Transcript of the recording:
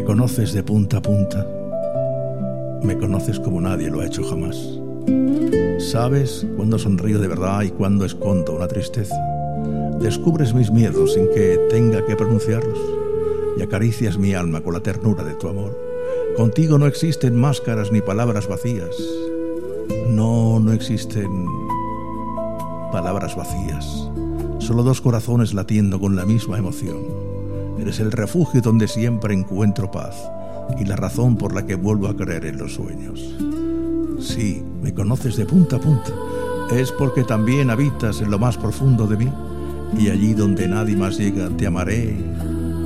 conoces de punta a punta. Me conoces como nadie lo ha hecho jamás. Sabes cuándo sonrío de verdad y cuándo escondo una tristeza. Descubres mis miedos sin que tenga que pronunciarlos y acaricias mi alma con la ternura de tu amor. Contigo no existen máscaras ni palabras vacías. No existen palabras vacías. Solo dos corazones latiendo con la misma emoción. Eres el refugio donde siempre encuentro paz y la razón por la que vuelvo a creer en los sueños. Sí, me conoces de punta a punta. Es porque también habitas en lo más profundo de mí y allí donde nadie más llega te amaré